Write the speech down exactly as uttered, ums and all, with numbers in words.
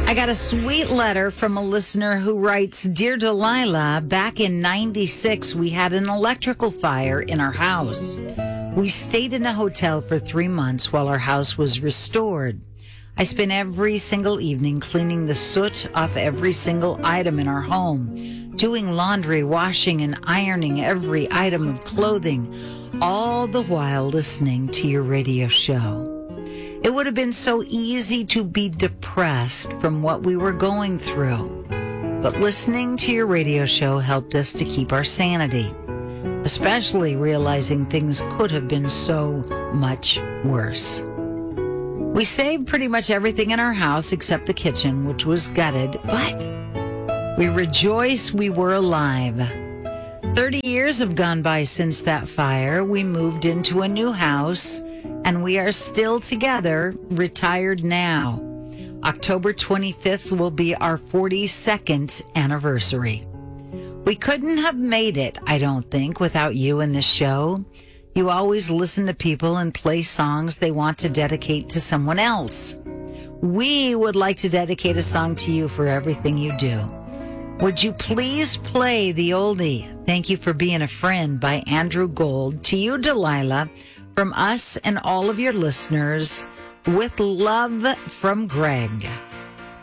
I got a sweet letter from a listener who writes, Dear Delilah, back in ninety-six, we had an electrical fire in our house. We stayed in a hotel for three months while our house was restored. I spent every single evening cleaning the soot off every single item in our home, doing laundry, washing, and ironing every item of clothing, all the while listening to your radio show. It would have been so easy to be depressed from what we were going through. But listening to your radio show helped us to keep our sanity, especially realizing things could have been so much worse. We saved pretty much everything in our house except the kitchen, which was gutted, but we rejoice we were alive. Thirty years have gone by since that fire. We moved into a new house, and we are still together, retired now. October twenty-fifth will be our forty-second anniversary. We couldn't have made it, I don't think, without you in this show. You always listen to people and play songs they want to dedicate to someone else. We would like to dedicate a song to you for everything you do. Would you please play the oldie, Thank You for Being a Friend by Andrew Gold, to you, Delilah, from us and all of your listeners, with love from Greg.